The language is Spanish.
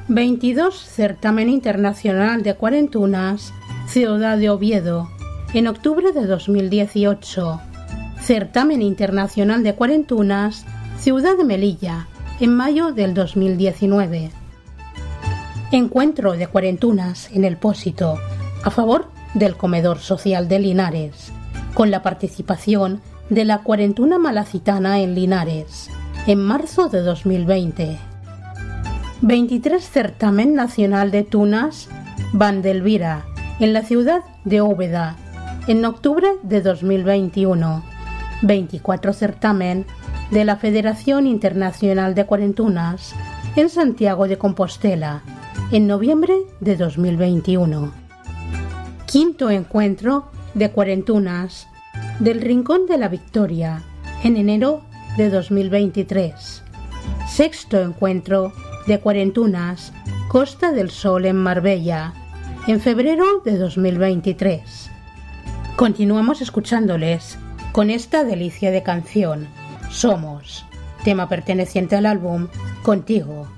22 Certamen Internacional de Cuarentunas, Ciudad de Oviedo, en octubre de 2018. Certamen Internacional de Cuarentunas, Ciudad de Melilla, en mayo del 2019. Encuentro de cuarentunas en El Pósito, a favor del comedor social de Linares, con la participación de la Cuarentuna Malacitana en Linares, en marzo de 2020. 23 Certamen Nacional de Tunas, Vandelvira, en la ciudad de Úbeda, en octubre de 2021. 24 Certamen de la Federación Internacional de Cuarentunas, en Santiago de Compostela, en noviembre de 2021. Quinto Encuentro de Cuarentunas del Rincón de la Victoria, en enero de 2023. Sexto Encuentro de Cuarentunas Costa del Sol en Marbella, en febrero de 2023. Continuamos escuchándoles con esta delicia de canción, Somos, tema perteneciente al álbum Contigo.